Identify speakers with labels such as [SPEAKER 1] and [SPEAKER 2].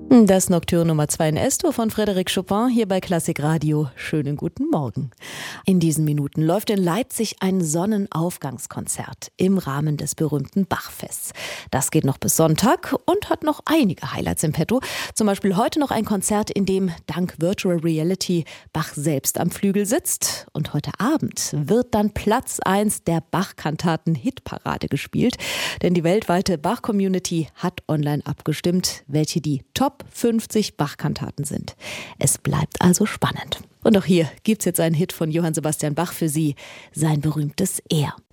[SPEAKER 1] Das Nocturne Nummer 2 in Esto von Frédéric Chopin hier bei Klassik Radio. Schönen guten Morgen. In diesen Minuten läuft in Leipzig ein Sonnenaufgangskonzert im Rahmen des berühmten Bachfests. Das geht noch bis Sonntag und hat noch einige Highlights im Petto. Zum Beispiel heute noch ein Konzert, in dem dank Virtual Reality Bach selbst am Flügel sitzt. Und heute Abend wird dann Platz 1 der Bach-Kantaten-Hitparade gespielt. Denn die weltweite Bach-Community hat online abgestimmt, welche die Top 50 Bach-Kantaten sind. Es bleibt also spannend. Und auch hier gibt's jetzt einen Hit von Johann Sebastian Bach für Sie, sein berühmtes Er.